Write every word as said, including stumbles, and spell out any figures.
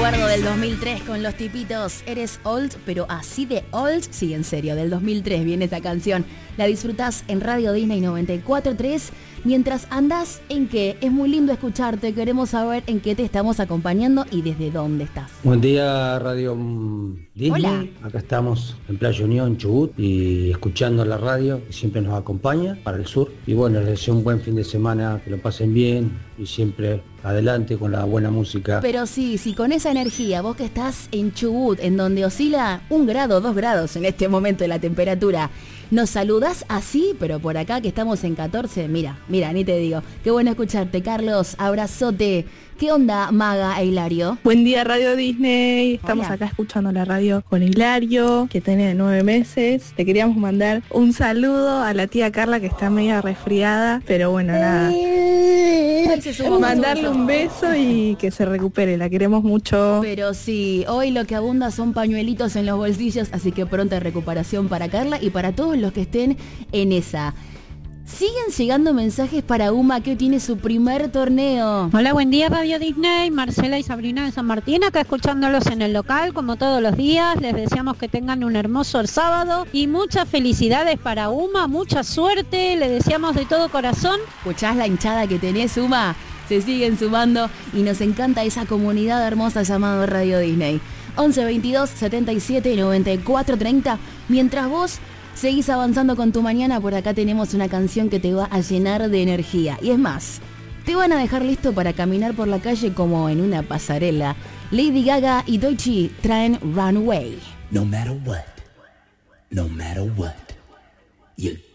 recuerdo del dos mil tres con Los Tipitos. Eres old, pero así de old. Sí, en serio, del dos mil tres viene esta canción. La disfrutás en Radio Disney noventa y cuatro punto tres. Mientras andás, ¿en qué? Es muy lindo escucharte. Queremos saber en qué te estamos acompañando y desde dónde estás. Buen día, Radio Disney. Hola. Acá estamos en Playa Unión, Chubut, y escuchando la radio que siempre nos acompaña para el sur. Y bueno, les deseo un buen fin de semana, que lo pasen bien y siempre adelante con la buena música. Pero sí, sí, con esa energía, vos que estás en Chubut, en donde oscila un grado, dos grados en este momento de la temperatura, nos saludás así, pero por acá que estamos en catorce, mira, mira, ni te digo. Qué bueno escucharte, Carlos, abrazote. ¿Qué onda, Maga e Hilario? Buen día, Radio Disney. Estamos Hola. acá escuchando la radio con Hilario, que tiene nueve meses. Le queríamos mandar un saludo a la tía Carla, que está media resfriada, pero bueno, nada. Mandarle un beso y que se recupere, la queremos mucho. Pero sí, hoy lo que abunda son pañuelitos en los bolsillos, así que pronta recuperación para Carla y para todos los que estén en esa. Siguen llegando mensajes para Uma, que hoy tiene su primer torneo. Hola, buen día, Radio Disney, Marcela y Sabrina de San Martín, acá escuchándolos en el local como todos los días. Les deseamos que tengan un hermoso sábado y muchas felicidades para Uma, mucha suerte, le deseamos de todo corazón. ¿Escuchás la hinchada que tenés, Uma? Se siguen sumando y nos encanta esa comunidad hermosa llamada Radio Disney. once veintidós setenta y siete noventa y cuatro treinta. Mientras vos seguís avanzando con tu mañana, por acá tenemos una canción que te va a llenar de energía. Y es más, te van a dejar listo para caminar por la calle como en una pasarela. Lady Gaga y Doechii traen Runaway. No matter what, no matter what, you